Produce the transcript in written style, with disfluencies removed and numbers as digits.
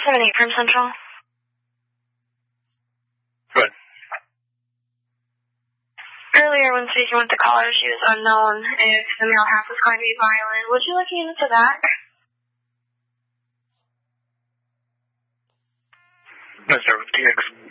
478 from Central. Good. Earlier when speaking with the caller, she was unknown if the male half was going to be violent. Would you look into that? Yes, sir, with TX.